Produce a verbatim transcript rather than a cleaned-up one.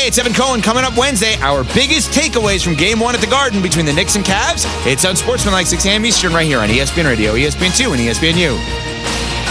Hey, it's Evan Cohen. Coming up Wednesday, our biggest takeaways from Game one at the Garden between the Knicks and Cavs. It's on Sportsmanlike, six a.m. Eastern, right here on E S P N Radio, E S P N two, and E S P N U.